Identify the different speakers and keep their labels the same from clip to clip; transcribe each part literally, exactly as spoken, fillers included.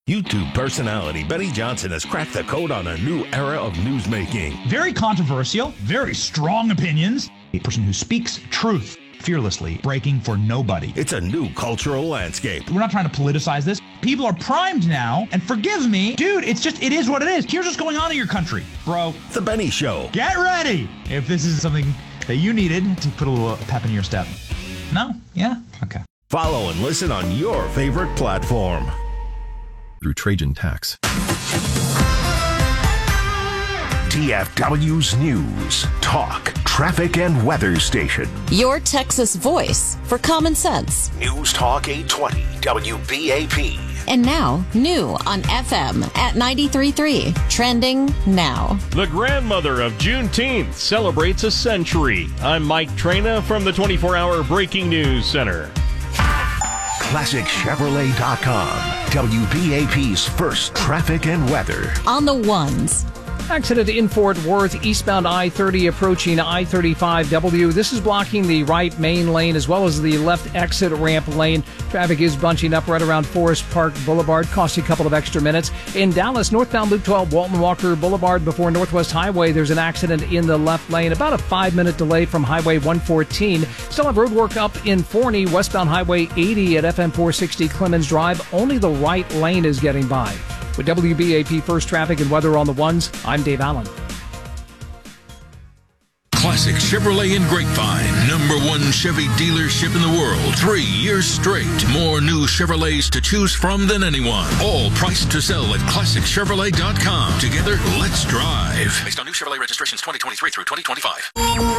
Speaker 1: YouTube personality Benny Johnson has cracked the code on a new era of newsmaking.
Speaker 2: Very controversial, very strong opinions. A person who speaks truth fearlessly, breaking for nobody.
Speaker 1: It's a new cultural landscape.
Speaker 2: We're not trying to politicize this. People are primed now, and forgive me, dude, it's just, it is what it is. Here's what's going on in your country, bro.
Speaker 1: The Benny Show.
Speaker 2: Get ready if this is something that you needed to put a little pep in your step. No? Yeah? Okay.
Speaker 1: Follow and listen on your favorite platform.
Speaker 3: Through Trajan tax.
Speaker 4: T F W's News, Talk, Traffic, and Weather Station.
Speaker 5: Your Texas voice for common sense.
Speaker 4: News Talk eight twenty W B A P.
Speaker 5: And now, new on F M at ninety-three point three. Trending now.
Speaker 6: The grandmother of Juneteenth celebrates a century. I'm Mike Traina from the twenty-four hour Breaking News Center.
Speaker 4: Classic Chevrolet dot com. W B A P's first traffic and weather.
Speaker 5: On the ones.
Speaker 7: Accident in Fort Worth, eastbound I thirty approaching I thirty-five W. This is blocking the right main lane as well as the left exit ramp lane. Traffic is bunching up right around Forest Park Boulevard, costing a couple of extra minutes. In Dallas, northbound Loop twelve, Walton Walker Boulevard before Northwest Highway, there's an accident in the left lane. About a five-minute delay from Highway one fourteen. Still have road work up in Forney, westbound Highway eighty at F M four sixty Clemens Drive. Only the right lane is getting by. With W B A P First Traffic and Weather on the Ones, I'm Dave Allen.
Speaker 8: Classic Chevrolet in Grapevine, number one Chevy dealership in the world. Three years straight. More new Chevrolets to choose from than anyone. All priced to sell at Classic Chevrolet dot com. Together, let's drive. Based on new Chevrolet registrations twenty twenty-three through twenty twenty-five.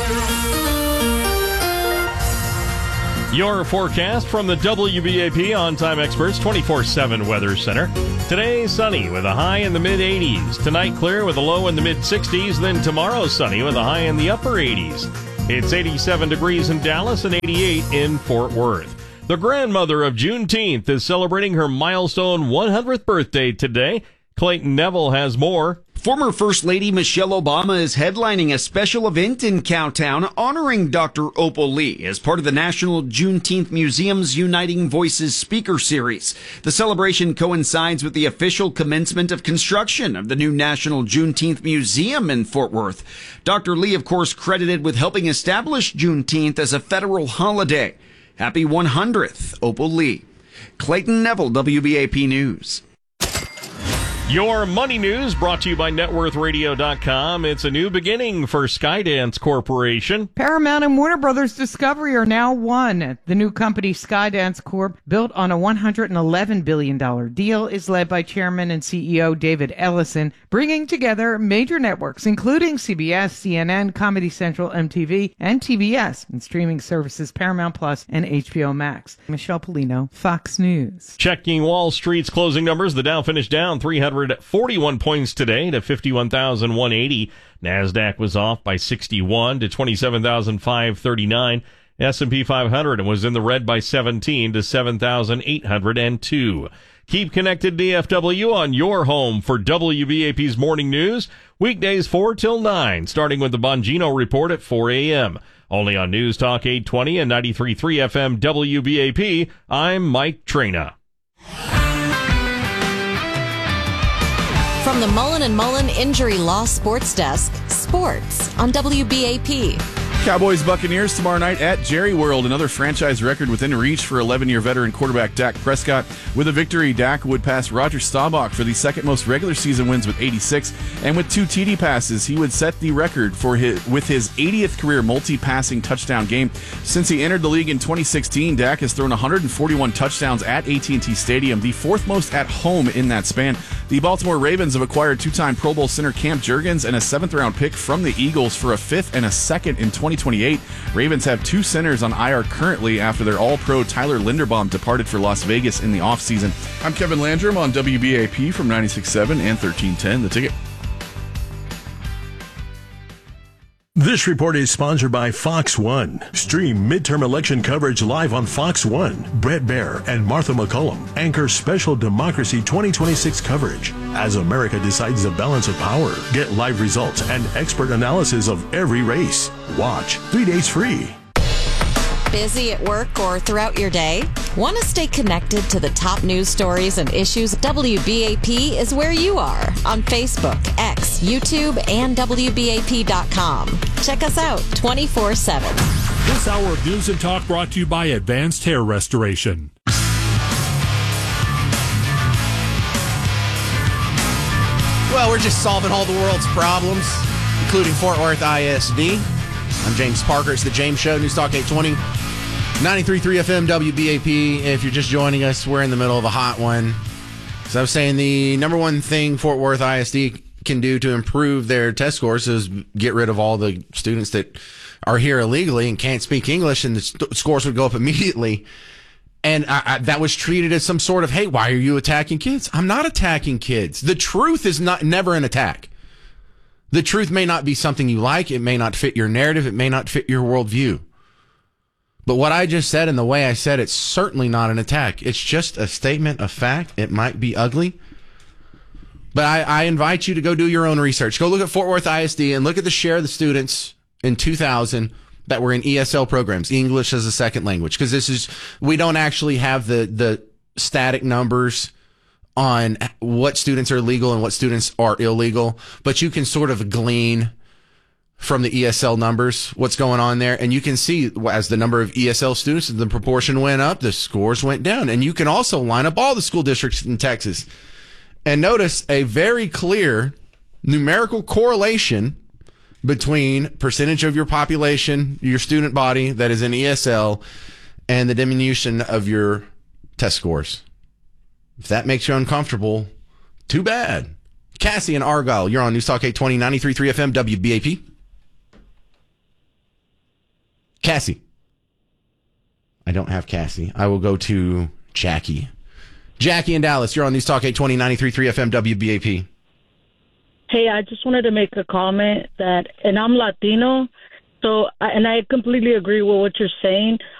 Speaker 6: Your forecast from the W B A P On-Time Experts twenty-four seven Weather Center. Today, sunny with a high in the mid eighties. Tonight, clear with a low in the mid sixties. Then tomorrow, sunny with a high in the upper eighties. It's eighty-seven degrees in Dallas and eighty-eight in Fort Worth. The grandmother of Juneteenth is celebrating her milestone one hundredth birthday today. Clayton Neville has more.
Speaker 9: Former First Lady Michelle Obama is headlining a special event in Cowtown honoring Doctor Opal Lee as part of the National Juneteenth Museum's Uniting Voices Speaker Series. The celebration coincides with the official commencement of construction of the new National Juneteenth Museum in Fort Worth. Doctor Lee, of course, credited with helping establish Juneteenth as a federal holiday. Happy one hundredth, Opal Lee. Clayton Neville, W B A P News.
Speaker 6: Your money news brought to you by net worth radio dot com. It's a new beginning for Skydance Corporation.
Speaker 10: Paramount and Warner Brothers Discovery are now one. The new company, Skydance Corp, built on a one hundred eleven billion dollars deal, is led by Chairman and C E O David Ellison, bringing together major networks, including C B S, C N N, Comedy Central, M T V, and T B S, and streaming services Paramount Plus and H B O Max. Michelle Polino, Fox News.
Speaker 6: Checking Wall Street's closing numbers, the Dow finished down three hundred forty-one points today to fifty-one thousand one hundred eighty. NASDAQ was off by sixty-one to twenty-seven thousand five hundred thirty-nine. S and P five hundred was in the red by seventeen to seven thousand eight hundred two. Keep connected D F W on your home for W B A P's morning news. Weekdays four till nine, starting with the Bongino Report at four a.m. Only on News Talk eight twenty and ninety-three point three F M W B A P. I'm Mike Traina.
Speaker 5: From the Mullen and Mullen Injury Law Sports Desk, sports on W B A P.
Speaker 3: Cowboys Buccaneers tomorrow night at Jerry World. Another franchise record within reach for eleven-year veteran quarterback Dak Prescott. With a victory, Dak would pass Roger Staubach for the second most regular season wins with eighty-six, and with two T D passes, he would set the record for his with his eightieth career multi-passing touchdown game. Since he entered the league in twenty sixteen, Dak has thrown one hundred forty-one touchdowns at A T and T Stadium, the fourth most at home in that span. The Baltimore Ravens have acquired two-time Pro Bowl center Cam Jurgens and a seventh-round pick from the Eagles for a fifth and a second in twenty twenty-eight. Ravens have two centers on I R currently after their All-Pro Tyler Linderbaum departed for Las Vegas in the offseason. I'm Kevin Landrum on W B A P from ninety-six point seven and thirteen ten. The Ticket.
Speaker 11: This report is sponsored by Fox One. Stream midterm election coverage live on Fox One. Brett Baer and Martha McCullum anchor special Democracy twenty twenty-six coverage as America decides the balance of power. Get live results and expert analysis of every race. Watch three days free.
Speaker 5: Busy at work or throughout your day? Want to stay connected to the top news stories and issues? W B A P is where you are on Facebook, X, YouTube, and W B A P dot com. Check us out twenty-four seven.
Speaker 12: This hour of News and Talk brought to you by Advanced Hair Restoration.
Speaker 13: Well, we're just solving all the world's problems, including Fort Worth I S D. I'm James Parker. It's the James Show, News Talk eight twenty, ninety-three point three F M, W B A P. If you're just joining us, we're in the middle of a hot one. As I was saying, the number one thing Fort Worth I S D can do to improve their test scores is get rid of all the students that are here illegally and can't speak English, and the st- scores would go up immediately. And I, I, that was treated as some sort of, hey, why are you attacking kids? I'm not attacking kids. The truth is not never an attack. The truth may not be something you like. It may not fit your narrative. It may not fit your worldview. But what I just said and the way I said it's certainly not an attack. It's just a statement of fact. It might be ugly. But I, I invite you to go do your own research. Go look at Fort Worth I S D and look at the share of the students in two thousand that were in E S L programs, English as a second language. Because this is, we don't actually have the, the static numbers on what students are legal and what students are illegal. But you can sort of glean from the E S L numbers what's going on there. And you can see as the number of E S L students, the proportion went up, the scores went down. And you can also line up all the school districts in Texas and notice a very clear numerical correlation between percentage of your population, your student body that is in E S L, and the diminution of your test scores. If that makes you uncomfortable, too bad. Cassie and Argyle, you're on News Talk eight twenty, ninety-three point three F M, W B A P. Cassie. I don't have Cassie. I will go to Jackie. Jackie in Dallas, you're on News Talk eight twenty, ninety-three point three F M, W B A P.
Speaker 14: Hey, I just wanted to make a comment that, and I'm Latino, so, and I completely agree with what you're saying.